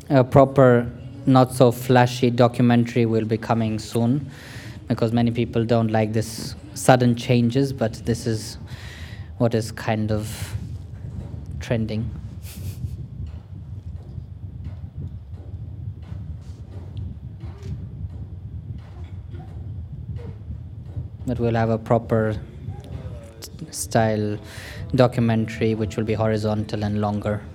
A proper, not so flashy documentary will be coming soon, because many people don't like this sudden changes, but this is what is kind of trending. But we'll have a proper style documentary which will be horizontal and longer.